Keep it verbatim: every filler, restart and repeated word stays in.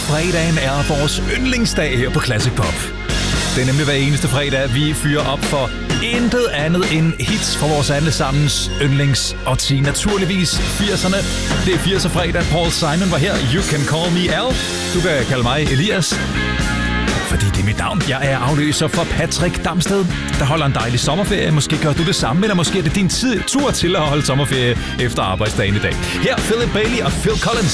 fredagen er vores yndlingsdag her på Classic Pop. Det er nemlig hver eneste fredag, vi fyrer op for intet andet end hits fra vores allesammens yndlingsårti. Naturligvis firserne. Det er firser fredag. Paul Simon var her. You can call me Al. Du kan kalde mig Elias, fordi det er mit navn. Jeg er afløser for Patrick Damsted, der holder en dejlig sommerferie. Måske gør du det samme, eller måske er det din tid, tur til at holde sommerferie efter arbejdsdagen i dag. Her Philip Bailey og Phil Collins.